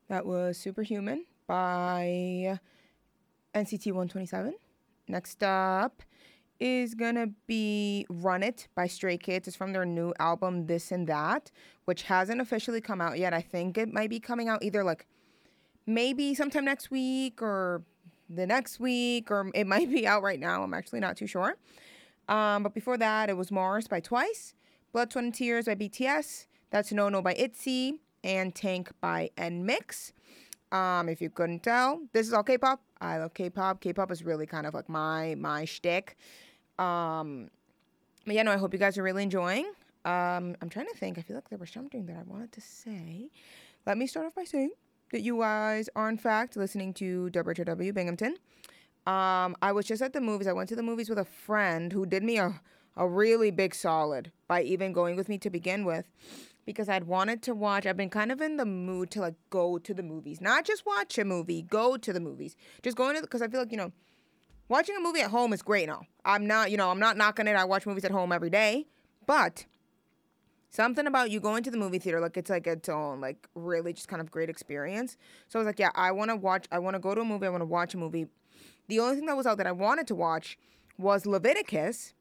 That was Superhuman by NCT 127. Next up is gonna be Run It by Stray Kids. It's from their new album This and That, which hasn't officially come out yet. I think it might be coming out either like maybe sometime next week or the next week, or it might be out right now. I'm actually not too sure. But before that, it was Mars by Twice, Blood, Sweat, and Tears by BTS, That's No No by ITZY, and Tank by NMIX. If you couldn't tell, this is all K-pop. I love K-pop. K-pop is really kind of like my shtick. But yeah, no, I hope you guys are really enjoying. I'm trying to think. I feel like there was something that I wanted to say. Let me start off by saying that you guys are in fact listening to WHW Binghamton. I was just at the movies. I went to the movies with a friend who did me a really big solid by even going with me to begin with, because I'd wanted to watch. I've been kind of in the mood to like go to the movies, not just watch a movie, go to the movies. Just going to, because I feel like, watching a movie at home is great now. I'm not knocking it. I watch movies at home every day, but something about you going to the movie theater, like it's like its own, like really just kind of great experience. So I was like, yeah, I want to go to a movie. I want to watch a movie. The only thing that was out that I wanted to watch was Leviticus.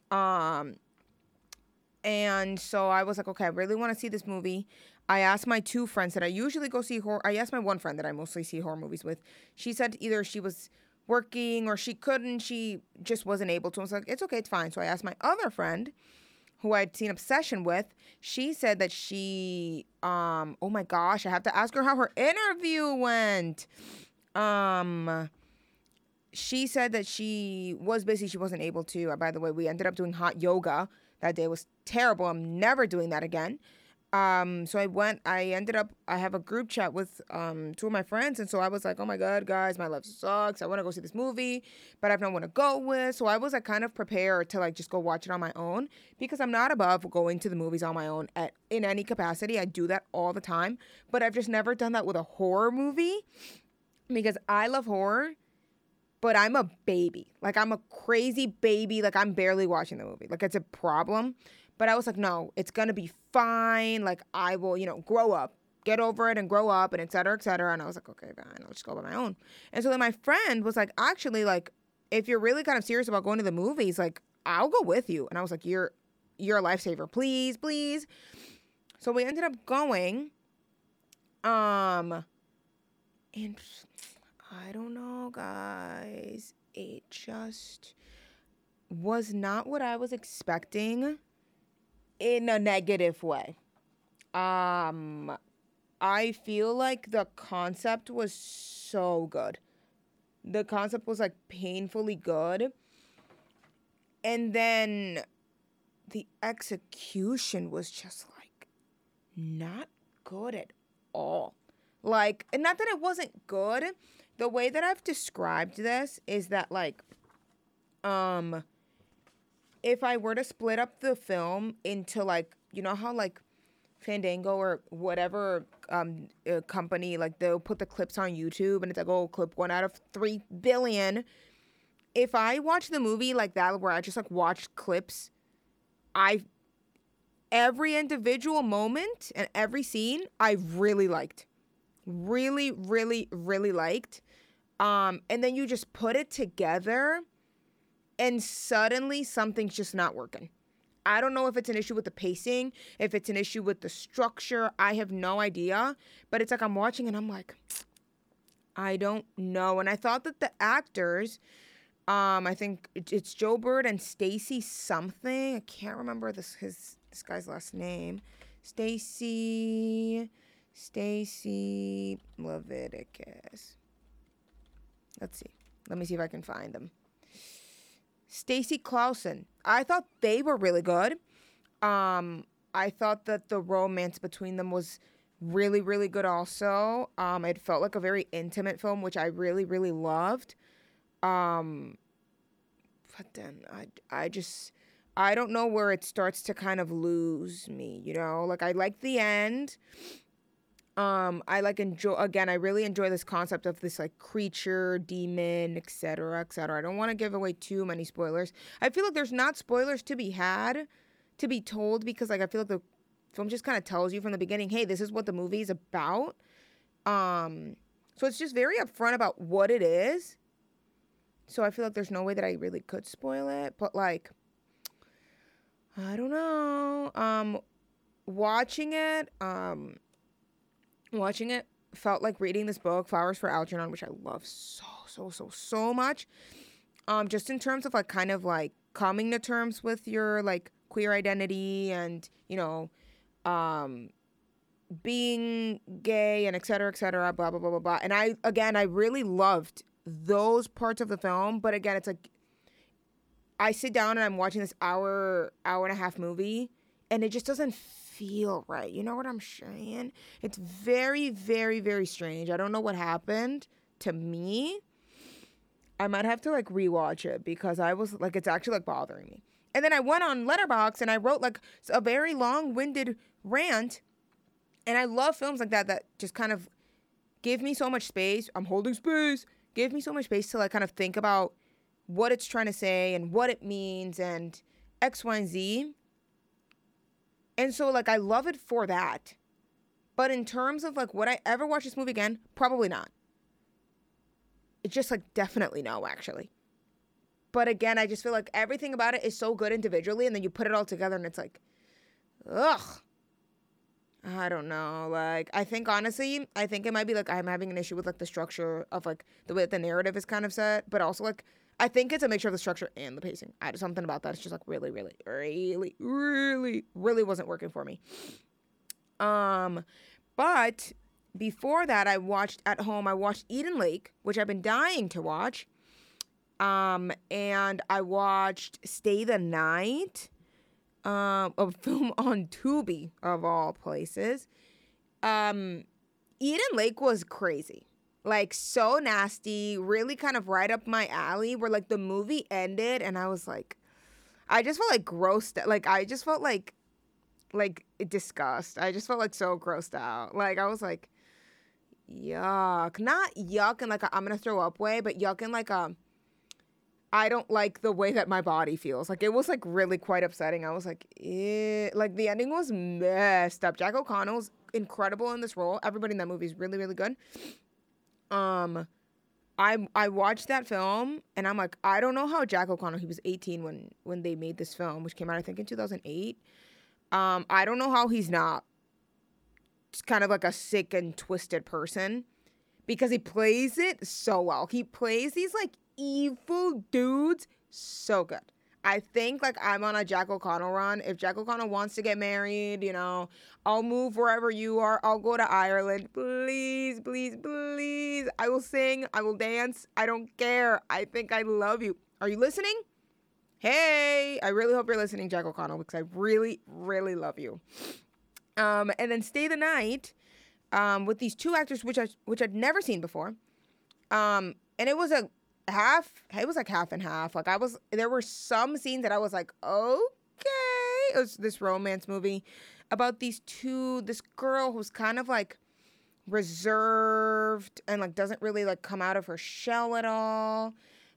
And so I was like, okay, I really want to see this movie. I asked my two friends that I usually go see horror. I asked my one friend that I mostly see horror movies with. She said either she was working or she couldn't. She just wasn't able to. I was like, it's okay, it's fine. So I asked my other friend, who I'd seen Obsession with. She said that she, oh my gosh, I have to ask her how her interview went. She said that she was busy. She wasn't able to. By the way, we ended up doing hot yoga. That day was terrible. I'm never doing that again. So I have a group chat with two of my friends. And so I was like, oh my God, guys, my life sucks. I want to go see this movie, but I have no one to go with. So I was like kind of prepared to like just go watch it on my own, because I'm not above going to the movies on my own in any capacity. I do that all the time, but I've just never done that with a horror movie, because I love horror. But I'm a baby. Like, I'm a crazy baby. Like, I'm barely watching the movie. Like, it's a problem. But I was like, no, it's going to be fine. Like, I will, grow up, get over it and grow up and et cetera, et cetera. And I was like, okay, fine, I'll just go by my own. And so then my friend was like, actually, like, if you're really kind of serious about going to the movies, like, I'll go with you. And I was like, you're a lifesaver. Please, please. So we ended up going. And I don't know, guys. It just was not what I was expecting in a negative way. I feel like the concept was so good. The concept was like painfully good. And then the execution was just like not good at all. Like, and not that it wasn't good. The way that I've described this is that, like, if I were to split up the film into, like, you know how, like, Fandango or whatever company, like, they'll put the clips on YouTube and it's like, oh, clip 1 out of 3 billion. If I watch the movie like that, where I just, like, watched clips, every individual moment and every scene, I really liked. Really, really, really liked. And then you just put it together and suddenly something's just not working. I don't know if it's an issue with the pacing, if it's an issue with the structure. I have no idea. But it's like I'm watching and I'm like, I don't know. And I thought that the actors, I think it's Joe Bird and Stacy something. I can't remember this guy's last name. Stacy Leviticus. Let's see. Let me see if I can find them. Stacy Clausen. I thought they were really good. I thought that the romance between them was really, really good also. It felt like a very intimate film, which I really, really loved. But then I don't know where it starts to kind of lose me, Like, I like the end. I really enjoy this concept of this like creature, demon, etc., etc. I don't want to give away too many spoilers. I feel like there's not spoilers to be told, because like I feel like the film just kind of tells you from the beginning, hey, this is what the movie is about. So it's just very upfront about what it is. So I feel like there's no way that I really could spoil it, but like, I don't know. Watching it, watching it felt like reading this book, Flowers for Algernon, which I love so much. Just in terms of like kind of like coming to terms with your like queer identity and, being gay and et cetera, blah, blah, blah, blah, blah. And I really loved those parts of the film. But again, it's like I sit down and I'm watching this hour and a half movie and it just doesn't feel right. You know what I'm saying? It's very, very, very strange. I don't know what happened to me. I might have to like rewatch it because I was like, it's actually like bothering me. And then I went on Letterboxd and I wrote like a very long-winded rant. And I love films like that just kind of give me so much space. I'm holding space. Give me so much space to like kind of think about what it's trying to say and what it means and X, Y, and Z. And so like I love it for that. But in terms of like would I ever watch this movie again? Probably not. It's just like definitely no, actually. But again, I just feel like everything about it is so good individually and then you put it all together and it's like, ugh. I don't know. Like, I think honestly, it might be like I'm having an issue with like the structure of like the way that the narrative is kind of set, but also like I think it's a mixture of the structure and the pacing. I just something about that. It's just like really, really, really, really, really wasn't working for me. But before that, I watched Eden Lake, which I've been dying to watch. And I watched Stay the Night. A film on Tubi, of all places. Eden Lake was crazy. Like, so nasty, really kind of right up my alley, where, like, the movie ended, and I was, like, I just felt, like, grossed, like, I just felt, like, disgust. I just felt, like, so grossed out. Like, I was, like, yuck. Not yuck in, like, I'm gonna throw up way, but yuck in, like, I don't like the way that my body feels. Like, it was, like, really quite upsetting. I was like, eh. Like, the ending was messed up. Jack O'Connell's incredible in this role. Everybody in that movie is really, really good. I watched that film, and I'm like, I don't know how Jack O'Connell, he was 18 when they made this film, which came out, I think, in 2008. I don't know how he's not just kind of, like, a sick and twisted person, because he plays it so well. He plays these, like, evil dudes so good. I think like I'm on a Jack O'Connell run. If Jack O'Connell wants to get married, I'll move wherever you are. I'll go to Ireland. Please, please, please. I will sing. I will dance. I don't care. I think I love you. Are you listening? Hey, I really hope you're listening, Jack O'Connell, because I really, really love you. And then Stay the Night, with these two actors, which I'd never seen before. And it was like half and half. Like there were some scenes that I was like, okay. It was this romance movie about this girl who's kind of like reserved and like doesn't really like come out of her shell at all.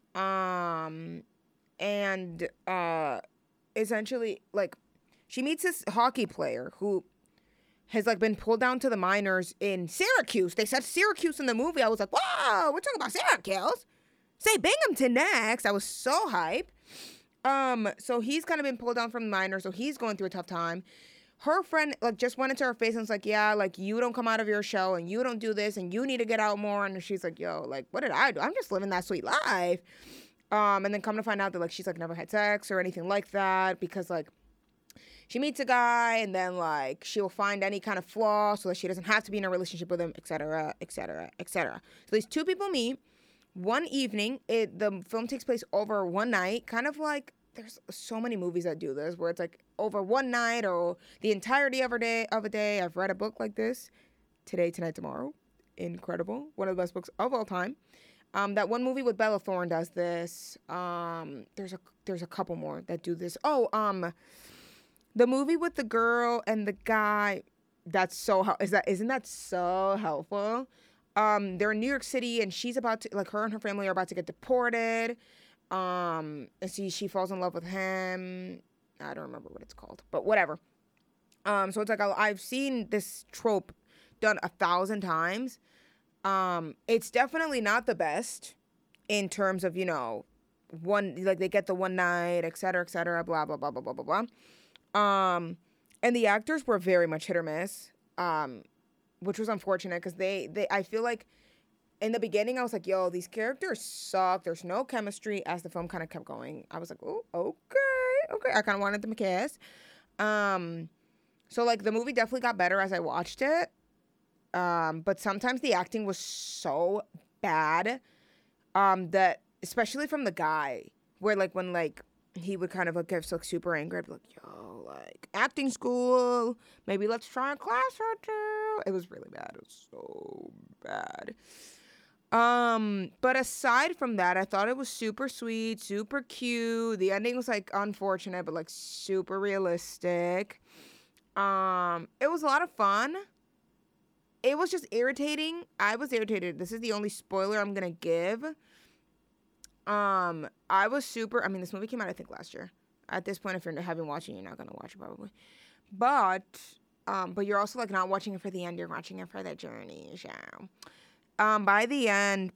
And essentially like she meets this hockey player who has like been pulled down to the minors in Syracuse. They said Syracuse in the movie. I was like, whoa, we're talking about Syracuse. Say Binghamton next. I was so hype. So he's kind of been pulled down from the minors, so he's going through a tough time. Her friend like just went into her face and was like, yeah, like you don't come out of your shell and you don't do this and you need to get out more. And she's like, yo, like what did I do? I'm just living that sweet life. And then come to find out that like she's like never had sex or anything like that, because like she meets a guy and then like she'll find any kind of flaw so that she doesn't have to be in a relationship with him, etc., etc., etc. So these two people meet one evening. The film takes place over one night, kind of like there's so many movies that do this where it's like over one night or the entirety of a day. I've read a book like this, Today, Tonight, Tomorrow. Incredible. One of the best books of all time. That one movie with Bella Thorne does this. There's a couple more that do this. The movie with the girl and the guy, isn't that so helpful? They're in New York City and she's about to, like her and her family are about to get deported. And she falls in love with him. I don't remember what it's called, but whatever. So it's like I've seen this trope done 1,000 times. It's definitely not the best in terms of, one, like they get the one night, et cetera, blah, blah, blah, blah, blah, blah, blah. And the actors were very much hit or miss, which was unfortunate because I feel like in the beginning I was like, yo, these characters suck. There's no chemistry. As the film kind of kept going, I was like, oh, okay. I kind of wanted them to kiss. So like the movie definitely got better as I watched it. But sometimes the acting was so bad, that especially from the guy, where like when like he would kind of like get like super angry, I'd be like, yo, like acting school, maybe let's try a class or two. It was really bad. It was so bad. But aside from that, I thought it was super sweet, super cute. The ending was like unfortunate, but like super realistic. It was a lot of fun. It was just irritating. I was irritated. This is the only spoiler I'm gonna give. This movie came out I think last year. At this point, if you haven't watched it, you're not gonna watch it probably. But you're also like not watching it for the end. You're watching it for the journey. So, by the end,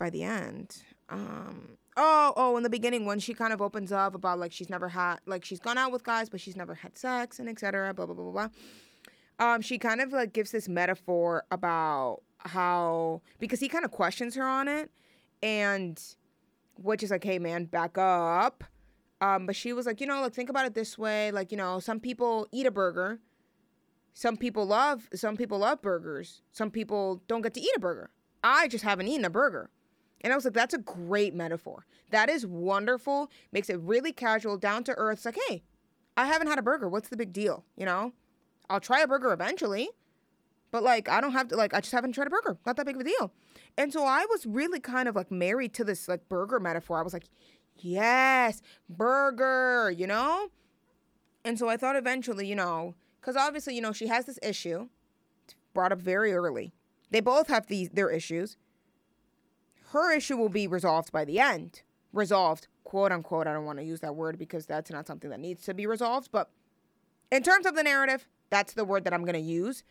in the beginning when she kind of opens up about like she's gone out with guys, but she's never had sex and etc. Blah blah blah blah blah. She kind of like gives this metaphor about how, because he kind of questions her on it, and which is like, hey man, back up. But she was like, like think about it this way, like, some people eat a burger. Some people love burgers. Some people don't get to eat a burger. I just haven't eaten a burger. And I was like, that's a great metaphor. That is wonderful. Makes it really casual, down to earth. It's like, hey, I haven't had a burger. What's the big deal? I'll try a burger eventually. But like, I don't have to, like, I just haven't tried a burger. Not that big of a deal. And so I was really kind of like married to this like burger metaphor. I was like, yes, burger, And so I thought eventually, because obviously, she has this issue. It's brought up very early. They both have their issues. Her issue will be resolved by the end. Resolved, quote unquote. I don't want to use that word because that's not something that needs to be resolved. But in terms of the narrative, that's the word that I'm going to use.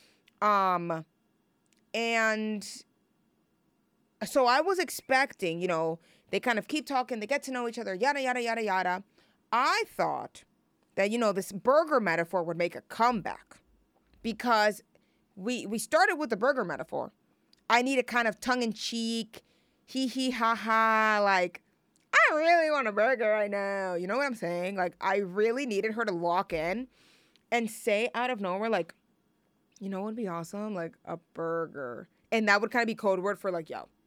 And so I was expecting, they kind of keep talking, they get to know each other, yada, yada, yada, yada. I thought that, this burger metaphor would make a comeback because we started with the burger metaphor. I need a kind of tongue-in-cheek, hee ha ha, like, I really want a burger right now. You know what I'm saying? Like, I really needed her to lock in and say out of nowhere, like, what would be awesome? Like, a burger. And that would kind of be code word for, like, yo.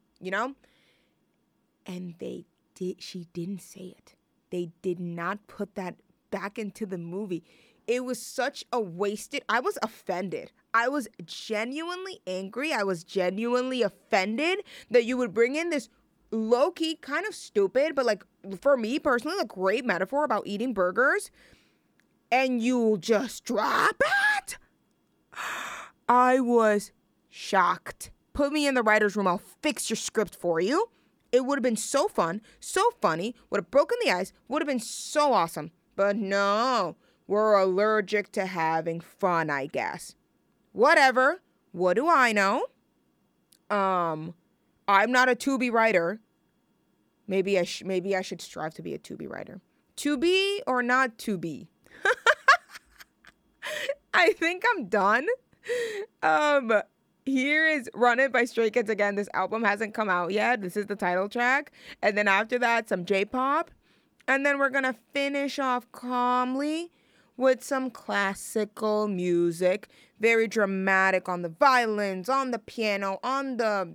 And she didn't say it. They did not put that back into the movie. It was such a wasted, I was offended. I was genuinely angry. I was genuinely offended that you would bring in this low-key, kind of stupid, but like, for me personally, like great metaphor about eating burgers, and you'll just drop it. I was shocked. Put me in the writer's room. I'll fix your script for you. It would have been so fun, so funny, would have broken the ice, would have been so awesome. But no, we're allergic to having fun, I guess. Whatever. What do I know? I'm not a Tubi writer. Maybe I should strive to be a Tubi writer. To be or not to be? I think I'm done. Here is Run It by Stray Kids. Again, this album hasn't come out yet. This is the title track. And then after that, some J-pop. And then we're going to finish off calmly with some classical music. Very dramatic on the violins, on the piano, on the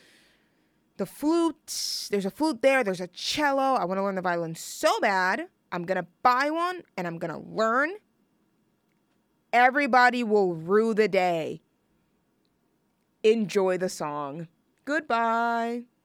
flute. There's a flute there. There's a cello. I want to learn the violin so bad. I'm going to buy one and I'm going to learn. Everybody will rue the day. Enjoy the song. Goodbye.